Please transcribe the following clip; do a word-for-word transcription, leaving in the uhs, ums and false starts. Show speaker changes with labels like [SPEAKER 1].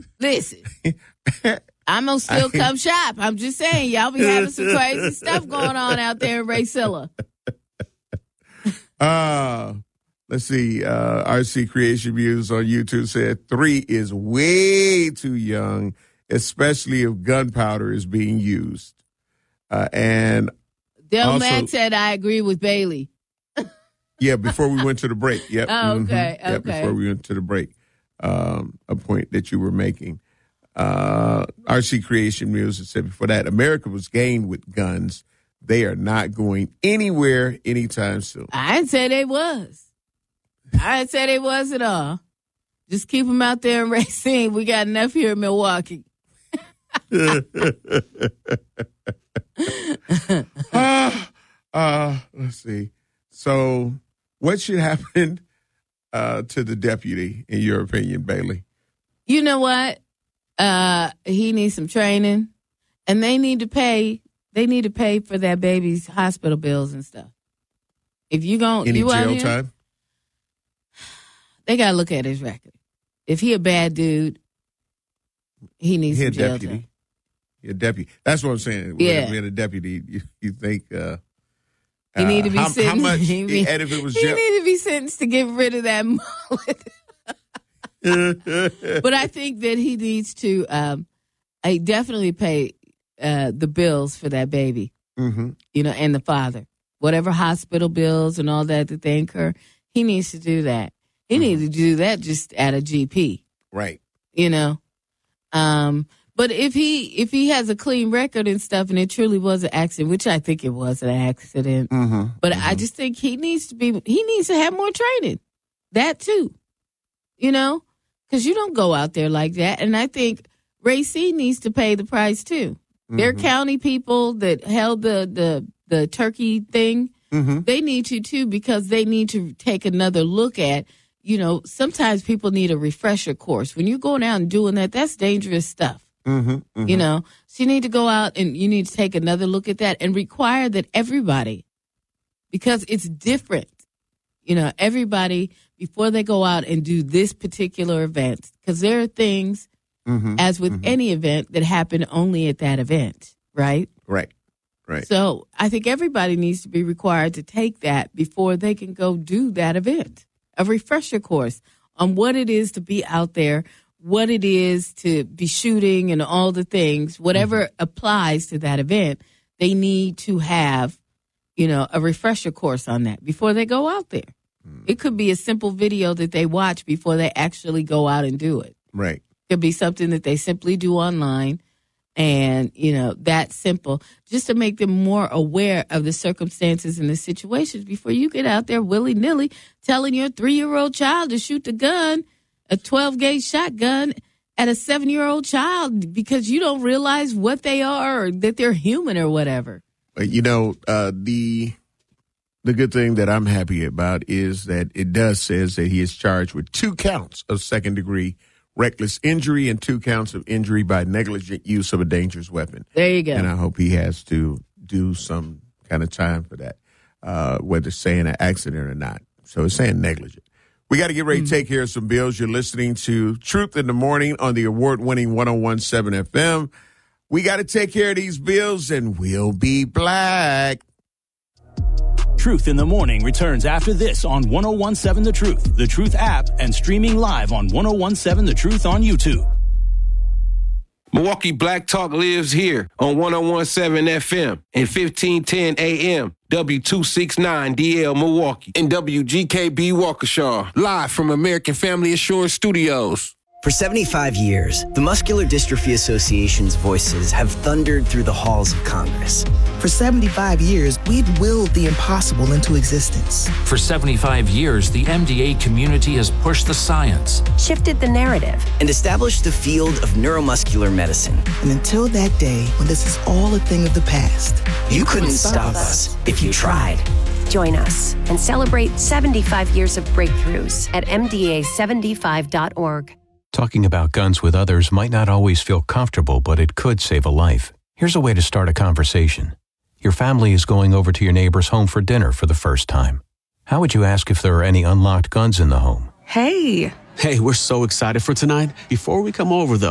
[SPEAKER 1] Listen, I'm going to still come shop. I'm just saying, y'all be having some crazy stuff going on out there in Racilla.
[SPEAKER 2] Uh, let's see. Uh, R C Creation Views on YouTube said three is way too young, especially if gunpowder is being used. Uh, and
[SPEAKER 1] Del
[SPEAKER 2] also,
[SPEAKER 1] Mac said, I agree with Bailey.
[SPEAKER 2] Yeah, before we went to the break. Yep.
[SPEAKER 1] Oh, okay,
[SPEAKER 2] mm-hmm. Yep,
[SPEAKER 1] okay.
[SPEAKER 2] before we went to the break, um, a point that you were making. Uh, R C Creation Music said before that, America was gained with guns. They are not going anywhere anytime soon.
[SPEAKER 1] I didn't say they was. I didn't say they was at all. Just keep them out there in Racine. We got enough here in Milwaukee.
[SPEAKER 2] uh, uh, let's see. So what should happen uh, to the deputy, in your opinion, Bailey?
[SPEAKER 1] You know what? Uh, he needs some training, and they need to pay. They need to pay for that baby's hospital bills and stuff. If you gon'
[SPEAKER 2] Any
[SPEAKER 1] you out
[SPEAKER 2] jail
[SPEAKER 1] here,
[SPEAKER 2] time?
[SPEAKER 1] They gotta look at his record. If he a bad dude, he needs
[SPEAKER 2] he
[SPEAKER 1] some
[SPEAKER 2] a
[SPEAKER 1] jail
[SPEAKER 2] deputy.
[SPEAKER 1] time.
[SPEAKER 2] He a deputy. That's what I'm saying.
[SPEAKER 1] Yeah.
[SPEAKER 2] Being a deputy, you, you think uh,
[SPEAKER 1] he need to be
[SPEAKER 2] uh, how,
[SPEAKER 1] sentenced.
[SPEAKER 2] how much?
[SPEAKER 1] He, be,
[SPEAKER 2] and if it was
[SPEAKER 1] he
[SPEAKER 2] jail,
[SPEAKER 1] need to be sentenced to get rid of that mullet. But I think that he needs to. Um, I definitely pay uh, the bills for that baby.
[SPEAKER 2] Mm-hmm.
[SPEAKER 1] You know, and the father, whatever hospital bills and all that that they incur, he needs to do that. He mm-hmm. needs to do that just at a G P.
[SPEAKER 2] Right.
[SPEAKER 1] You know, um, but if he if he has a clean record and stuff, and it truly was an accident, which I think it was an accident,
[SPEAKER 2] mm-hmm.
[SPEAKER 1] but
[SPEAKER 2] mm-hmm.
[SPEAKER 1] I just think he needs to be he needs to have more training. That too, you know, because you don't go out there like that. And I think Racine needs to pay the price too. Mm-hmm. Their county people that held the the the turkey thing,
[SPEAKER 2] mm-hmm.
[SPEAKER 1] they need to too, because they need to take another look at. You know, sometimes people need a refresher course. When you're going out and doing that, that's dangerous stuff.
[SPEAKER 2] Mm-hmm, mm-hmm.
[SPEAKER 1] You know, so you need to go out and you need to take another look at that and require that everybody, because it's different. You know, everybody, before they go out and do this particular event, because there are things,
[SPEAKER 2] mm-hmm,
[SPEAKER 1] as with
[SPEAKER 2] mm-hmm.
[SPEAKER 1] any event, that happen only at that event, right?
[SPEAKER 2] Right, right.
[SPEAKER 1] So I think everybody needs to be required to take that before they can go do that event. A refresher course on what it is to be out there, what it is to be shooting and all the things, whatever mm-hmm. applies to that event, they need to have, you know, a refresher course on that before they go out there. Mm-hmm. It could be a simple video that they watch before they actually go out and do it.
[SPEAKER 2] Right.
[SPEAKER 1] It could be something that they simply do online. And, you know, that simple, just to make them more aware of the circumstances and the situations before you get out there willy-nilly telling your three-year-old child to shoot the gun, a twelve-gauge shotgun, at a seven-year-old child because you don't realize what they are or that they're human or whatever.
[SPEAKER 2] You know, uh, the the good thing that I'm happy about is that it does says that he is charged with two counts of second-degree reckless injury and two counts of injury by negligent use of a dangerous weapon.
[SPEAKER 1] There you go.
[SPEAKER 2] And I hope he has to do some kind of time for that, uh, whether it's saying an accident or not. So it's saying negligent. We got to get ready mm-hmm. to take care of some bills. You're listening to Truth in the Morning on the award-winning one oh one point seven F M. We got to take care of these bills, and we'll be black.
[SPEAKER 3] Truth in the Morning returns after this on one oh one point seven The Truth, The Truth app, and streaming live on one oh one point seven The Truth on YouTube.
[SPEAKER 4] Milwaukee Black Talk lives here on one oh one point seven F M and fifteen ten A M, W two sixty-nine D L Milwaukee, and W G K B Waukesha, live from American Family Assurance Studios.
[SPEAKER 5] For seventy-five years, the Muscular Dystrophy Association's voices have thundered through the halls of Congress.
[SPEAKER 6] For seventy-five years, we've willed the impossible into existence.
[SPEAKER 7] For seventy-five years, the M D A community has pushed the science,
[SPEAKER 8] shifted the narrative,
[SPEAKER 5] and established the field of neuromuscular medicine.
[SPEAKER 6] And until that day, when this is all a thing of the past,
[SPEAKER 5] you, you couldn't, couldn't stop us if you tried.
[SPEAKER 8] Join us and celebrate seventy-five years of breakthroughs at M D A seventy-five dot org.
[SPEAKER 9] Talking about guns with others might not always feel comfortable, but it could save a life. Here's a way to start a conversation. Your family is going over to your neighbor's home for dinner for the first time. How would you ask if there are any unlocked guns in the home?
[SPEAKER 10] Hey.
[SPEAKER 11] Hey, we're so excited for tonight. Before we come over, though,